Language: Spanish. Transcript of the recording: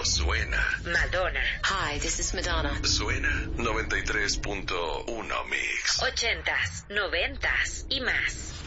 cuando suena. Madonna. Hi, this is Madonna. Suena 93.1 Mix. 80s, 90s y más.